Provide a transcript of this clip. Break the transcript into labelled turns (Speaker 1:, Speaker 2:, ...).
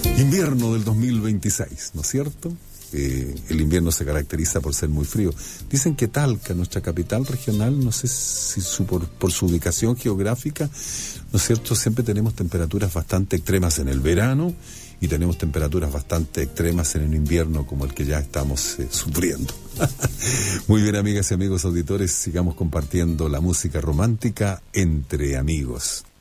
Speaker 1: Invierno del 2026, ¿no es cierto? El invierno se caracteriza por ser muy frío. Dicen que Talca, nuestra capital regional, no sé si por su ubicación geográfica, ¿no es cierto?, siempre tenemos temperaturas bastante extremas en el verano y tenemos temperaturas bastante extremas en el invierno como el que ya estamos sufriendo. Muy bien, amigas y amigos auditores, sigamos compartiendo la música romántica entre amigos.